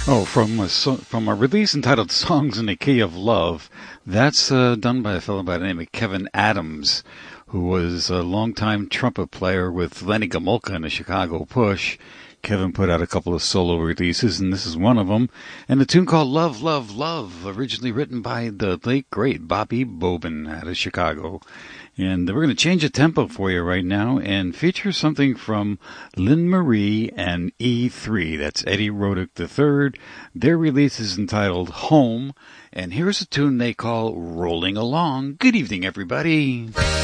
Oh, from a release entitled "Songs in the Key of Love." That's done by a fellow by the name of Kevin Adams, who was a longtime trumpet player with Lenny Gomulka in the Chicago Push. Kevin put out a couple of solo releases, and this is one of them. And a tune called "Love, Love, Love," originally written by the late great Bobby Bobin out of Chicago. And we're going to change the tempo for you right now and feature something from Lynn Marie and E3. That's Eddie Roddick III. Their release is entitled Home. And here's a tune they call Rolling Along. Good evening, everybody.